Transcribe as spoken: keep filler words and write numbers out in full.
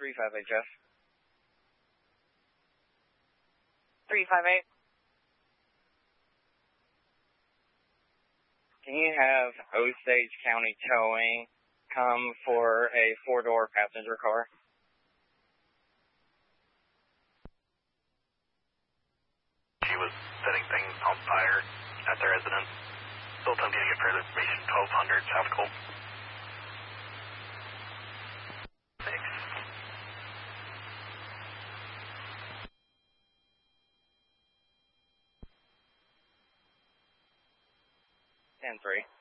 three five eight, Jeff. three five eight. Can you have Osage County Towing come for a four-door passenger car? She was setting things on fire at the residence. Still attempting to get further information, twelve hundred South Colt. Thanks. ten three.